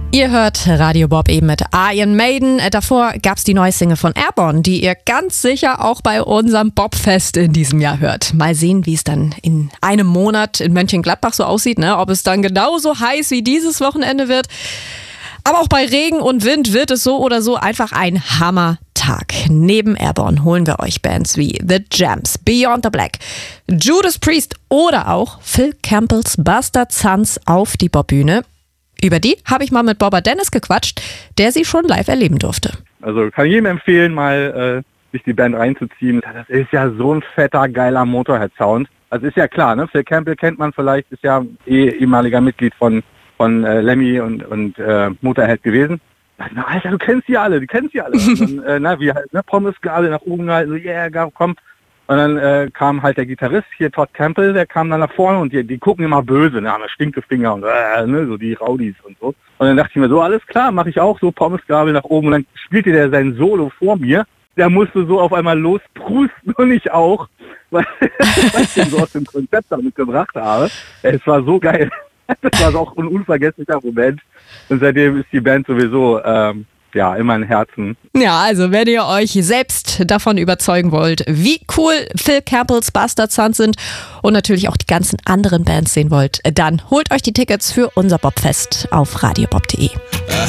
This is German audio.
Ihr hört Radio Bob eben mit Iron Maiden. Davor gab's die neue Single von Airborne, die ihr ganz sicher auch bei unserem Bobfest in diesem Jahr hört. Mal sehen, wie es dann in einem Monat in Mönchengladbach so aussieht, ne? Ob es dann genauso heiß wie dieses Wochenende wird. Aber auch bei Regen und Wind wird es so oder so einfach ein Hammertag. Neben Airborne holen wir euch Bands wie The Jams, Beyond the Black, Judas Priest oder auch Phil Campbells Bastard Sons auf die Bobbühne. Über die habe ich mal mit Bobber Dennis gequatscht, der sie schon live erleben durfte. Also kann jedem empfehlen, mal sich die Band reinzuziehen. Das ist ja so ein fetter, geiler Motorhead-Sound. Also ist ja klar, ne? Phil Campbell kennt man vielleicht, ist ja ehemaliger Mitglied von Lemmy und Motorhead gewesen. Na, Alter, du kennst die alle. Und dann, wie halt, ne, Pommesgabel nach oben gehalten, so, yeah, komm. Und dann kam halt der Gitarrist, hier Todd Campbell, der kam dann nach vorne und die gucken immer böse, ne, haben Stinkefinger und ne, so die Rowdies und so. Und dann dachte ich mir so, alles klar, mache ich auch so, Pommesgabel nach oben. Und dann spielte der sein Solo vor mir. Der musste so auf einmal losprusten und ich auch, weil ich den so aus dem Konzept damit gebracht habe. Es war so geil. Das war auch ein unvergesslicher Moment. Und seitdem ist die Band sowieso in meinem Herzen. Ja, also wenn ihr euch selbst davon überzeugen wollt, wie cool Phil Campbells Bastard Sons sind und natürlich auch die ganzen anderen Bands sehen wollt, dann holt euch die Tickets für unser Bobfest auf radiobob.de.